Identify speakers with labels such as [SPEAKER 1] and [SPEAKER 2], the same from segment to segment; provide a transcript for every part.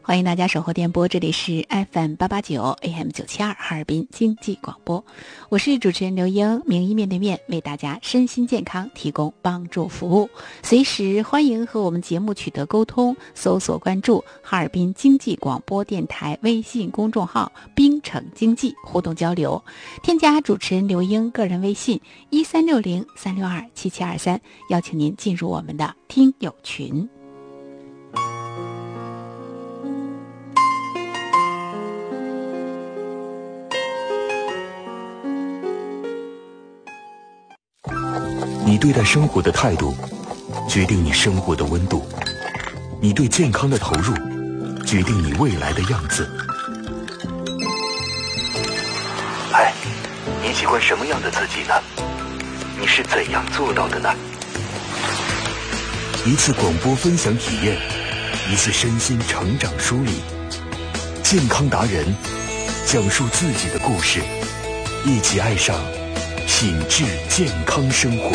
[SPEAKER 1] 欢迎大家守候电波，这里是 FM889 AM972 哈尔滨经济广播，我是主持人刘英，名医面对面为大家身心健康提供帮助服务，随时欢迎和我们节目取得沟通，搜索关注哈尔滨经济广播电台微信公众号滨城经济互动交流，添加主持人刘英个人微信1360-362-7723，邀请您进入我们的听友群。
[SPEAKER 2] 你对待生活的态度决定你生活的温度，你对健康的投入决定你未来的样子。嗨，你喜欢什么样的自己呢？你是怎样做到的呢？一次广播分享体验，一次身心成长梳理，健康达人讲述自己的故事，一起爱上品质健康生活。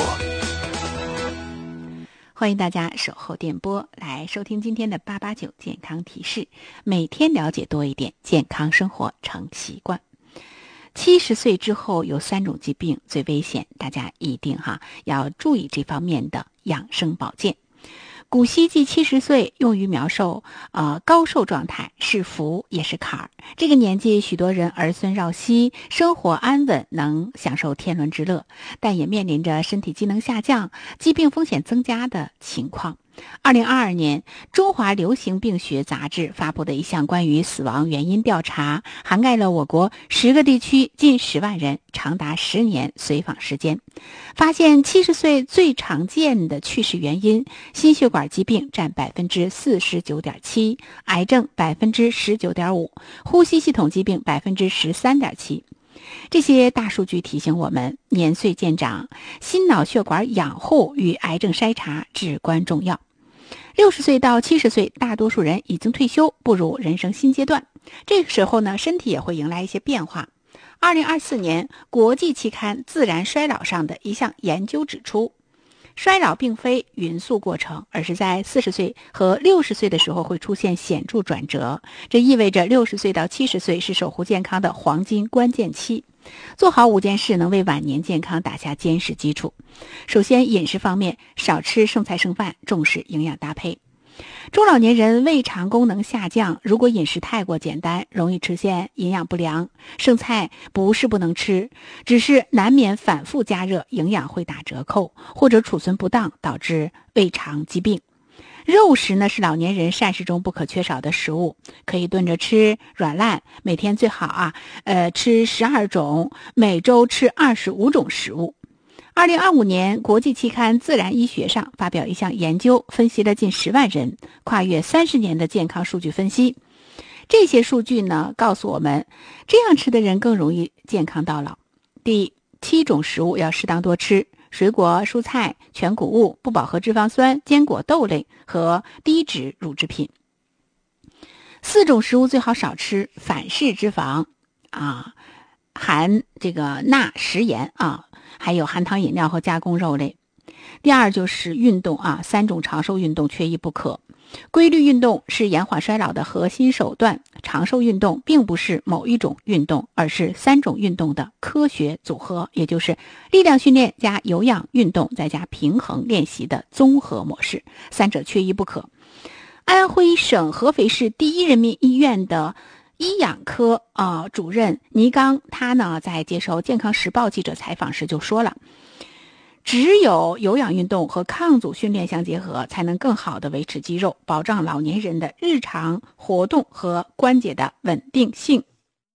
[SPEAKER 1] 欢迎大家守候电波来收听今天的889健康提示，每天了解多一点，健康生活成习惯。70岁之后有3种疾病最危险，大家一定要注意这方面的养生保健。古稀纪70岁用于描述高寿状态，是福也是坎儿。这个年纪许多人儿孙绕膝，生活安稳，能享受天伦之乐，但也面临着身体机能下降、疾病风险增加的情况。2022年中华流行病学杂志发布的一项关于死亡原因调查，涵盖了我国10个地区近10万人，长达10年随访时间，发现70岁最常见的去世原因，心血管疾病占 49.7%， 癌症 19.5%， 呼吸系统疾病 13.7%。这些大数据提醒我们，年岁渐长，心脑血管养护与癌症筛查至关重要。60岁到70岁，大多数人已经退休，步入人生新阶段。这个时候呢，身体也会迎来一些变化。2024年，国际期刊《自然衰老》上的一项研究指出，衰老并非匀速过程，而是在40岁和60岁的时候会出现显著转折。这意味着60岁到70岁是守护健康的黄金关键期。做好5件事能为晚年健康打下坚实基础。首先，饮食方面，少吃剩菜剩饭，重视营养搭配。中老年人胃肠功能下降，如果饮食太过简单，容易出现营养不良。剩菜不是不能吃，只是难免反复加热，营养会打折扣，或者储存不当，导致胃肠疾病。肉食呢是老年人膳食中不可缺少的食物，可以炖着吃，软烂，每天最好吃12种，每周吃25种食物。2025年，国际期刊《自然医学》上发表一项研究，分析了近10万人，跨越30年的健康数据分析。这些数据呢，告诉我们，这样吃的人更容易健康到老。第7种食物要适当多吃，水果、蔬菜、全谷物、不饱和脂肪酸、坚果、豆类和低脂乳制品。4种食物最好少吃，反式脂肪含这个钠、食盐还有含糖饮料和加工肉类。第2就是运动3种长寿运动缺一不可。规律运动是延缓衰老的核心手段，长寿运动并不是某一种运动，而是3种运动的科学组合，也就是力量训练加有氧运动再加平衡练习的综合模式，3者缺一不可。安徽省合肥市第一人民医院的医养科主任倪刚，他呢在接受健康时报记者采访时就说了，只有有氧运动和抗阻训练相结合，才能更好地维持肌肉，保障老年人的日常活动和关节的稳定性。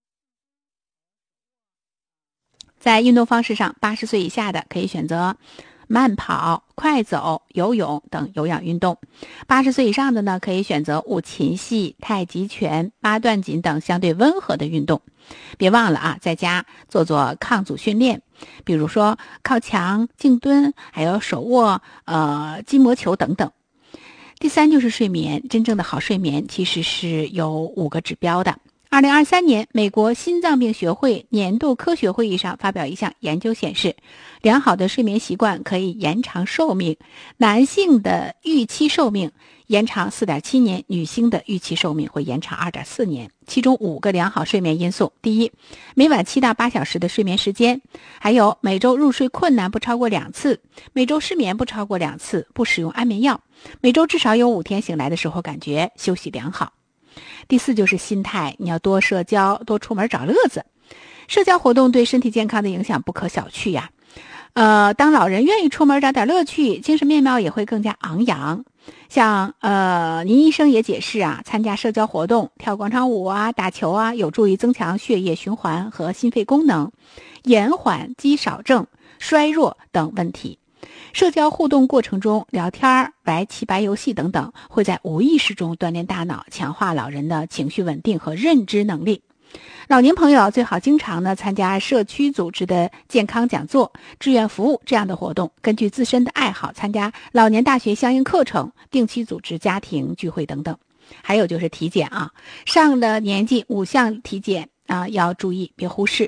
[SPEAKER 1] 在运动方式上，80岁以下的可以选择慢跑、快走、游泳等有氧运动；80岁以上的呢，可以选择舞琴戏、太极拳、八段锦等相对温和的运动。别忘了在家做抗阻训练，比如说靠墙、静蹲，还有手握筋膜球等等。第3就是睡眠，真正的好睡眠其实是有5个指标的。 2023年，美国心脏病学会年度科学会议上发表一项研究显示，良好的睡眠习惯可以延长寿命，男性的预期寿命延长 4.7 年，女性的预期寿命会延长 2.4 年。其中5个良好睡眠因素：第一，每晚7到8小时的睡眠时间，还有每周入睡困难不超过2次，每周失眠不超过2次，不使用安眠药，每周至少有5天醒来的时候感觉休息良好。第4就是心态，你要多社交，多出门找乐子。社交活动对身体健康的影响不可小觑呀。当老人愿意出门找点乐趣，精神面貌也会更加昂扬。像倪医生也解释啊，参加社交活动，跳广场舞啊，打球啊，有助于增强血液循环和心肺功能，延缓肌少症、衰弱等问题。社交互动过程中，聊天、玩棋牌游戏等等，会在无意识中锻炼大脑，强化老人的情绪稳定和认知能力。老年朋友最好经常呢参加社区组织的健康讲座、志愿服务这样的活动，根据自身的爱好参加老年大学相应课程，定期组织家庭聚会等等。还有就是体检啊，上了年纪5项体检啊要注意，别忽视。